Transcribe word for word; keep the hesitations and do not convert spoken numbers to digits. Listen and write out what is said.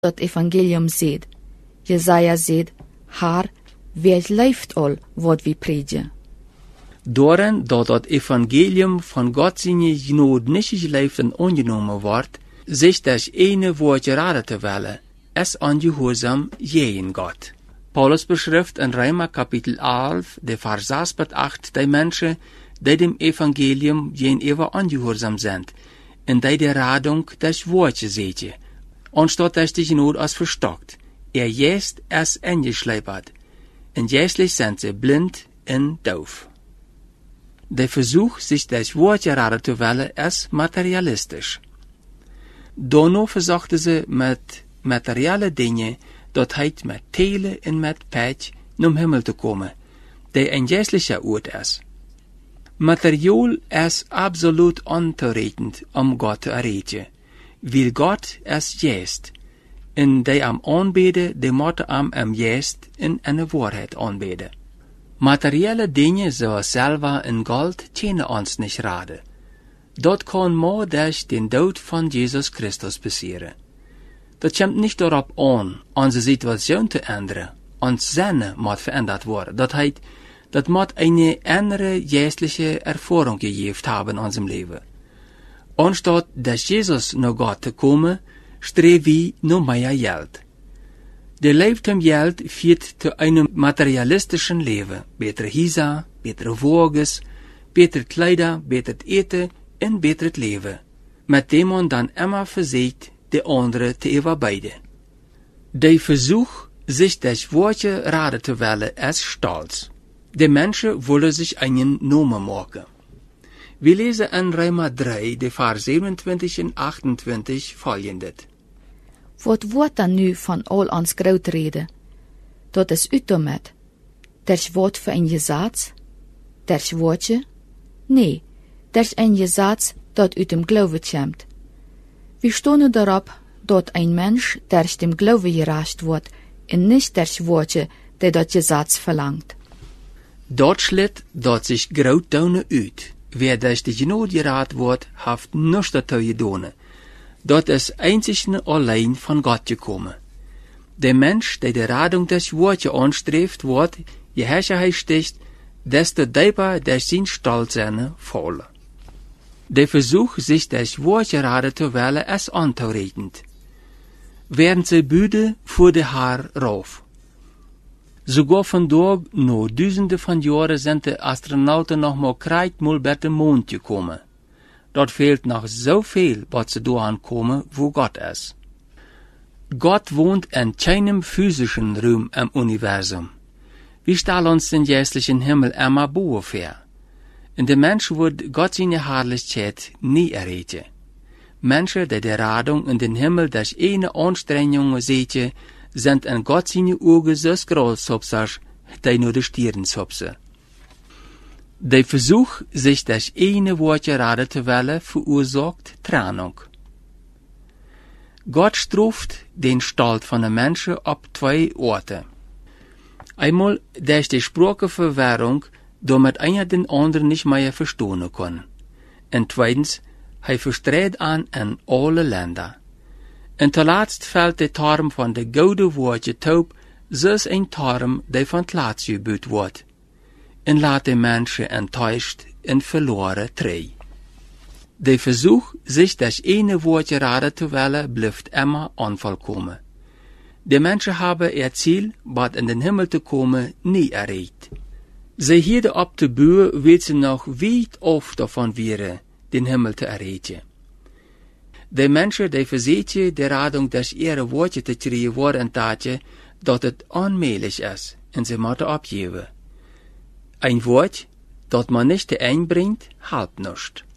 dat evangelium zegt. Jesaja zegt, haar, wie leeft al wat we predigen. Doordat dat het evangelium van God zijn genood niet geleefd en ongenomen wordt, zegt das ene woordje raden te willen, es ongehoorzaam jeen God. Paulus beschrijft in Römer kapitel elf, de vers zes tot acht, die mensen die dem evangelium jeen eeuwen ongehoorzaam zijn, en die de radung des woordje zeetje, anstatt dass die genood als verstockt. Er jest es eingeschleppert, en jäslich sind sie blind en doof. Der Versuch, sich das Wort raden zu wollen, ist materialistisch. Dono versuchte sie mit materielle Dinge, dat heit met telen en met pech, om Himmel te komen, der ein jäslicher Ort ist. Material ist absolut ontoereikend, um Gott zu erreichen, weil Gott es jest, en die am aanbeden, die moeten am am jest in eine Wahrheit aanbeden. Materielle dingen zoals silver en gold tjenen ons niet raden. Dat kan maar durch den dood van Jesus Christus passieren. Dat komt niet daarop aan, onze situatie te ändern. Ons zinnen moet veranderd worden. Dat heet, dat moet eine andere geestliche Erfahrung gegeven hebben in unserem Leben. Anstatt dass Jesus naar Gott te komen, streven wir nur mehr Geld. Der Leib zum Geld führt zu einem materialistischen Leben. Bessere Häuser, bessere Wagens, bessere Kleider, besseres Eten und besseres Leben. Mit dem man dann immer versucht, die andere zu überbieten. Der Versuch, sich das Wortje raden zu wollen, ist stolz. Die Menschen wollen sich einen Namen machen. Wir lesen in Römer drei, de Vers zevenentwintig en achtentwintig folgendes. Wat wordt dan nu van al ons groot reden? Dat is uitomet. Der's woord voor een gezaad? Der's woordje? Nee, der's een gezaad dat uit dem Glaube komt. Wir stonden daarop dat een mens der's dem Glaube geraascht wordt en niet der's woordje dat dat gezaad verlangt. Dort schlitt dat sich groot donen uit. Wer durch die Genode geraten wordt, heeft nichts dazu gedaan. Dat is einzig en allein von Gott gekommen. Der Mensch, der die Radung des Wortes anstrebt, wird, je herrscher hij sticht, desto dieper durch sein Stolz seine fallen. Der Versuch, sich das Wort raden zu wollen, ist anzureikend. Werden sie büde, vor de Haar rauf. Sogar vandaag, no duizenden van jaren, sind de astronauten nog maar krijtmol bij de Mond gekomen. Dort fehlt noch so viel, was sie da ankommen, wo Gott ist. Gott wohnt in keinem physischen Raum im Universum. Wir stellen uns den jährlichen Himmel immer boven vor. Und der Mensch wird Gott seine Herrlichkeit nie erreichen. Menschen, die die Radung in den Himmel durch eine Anstrengung sehen, sind in Gott seine Augen so groß, die nur die Stirn zupfen. Der Versuch, sich das eine Wort raden zu wollen, verursacht Trennung. Gott straft den Stolz von den Menschen auf zwei Orte. Einmal durch die Sprachverwirrung, damit einer den anderen nicht mehr verstehen kann. Und zweitens, er verstreut an in alle Länder. Und zuletzt fällt der Tarm von der gouden Wortje taub, zoals ein Tarm, der von Platz gebuut wordt. En laat de Menschen enttäuscht en verloren trei. Der Versuch, sich das eine Wort raden zu wollen, bleibt immer unvollkommen. Die Menschen haben ihr Ziel, bald in den Himmel zu kommen, nie erreicht. Sie hielden ab der Bühne, weil sie noch weit oft davon wären, den Himmel zu erreichen. Die Menschen, die versuchen, die Radung des ihre Worte zu kriegen, worden tatje, dat het onmöglich ist, und sie moeten abgeben. Ein Wort, dat man nicht einbringt, halbt nicht.